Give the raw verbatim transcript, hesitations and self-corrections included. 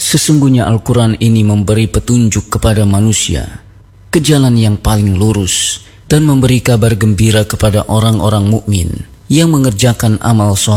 Sesungguhnya Al-Quran ini memberi petunjuk kepada manusia ke jalan yang paling lurus dan memberi kabar gembira kepada orang-orang mukmin yang mengerjakan amal soleh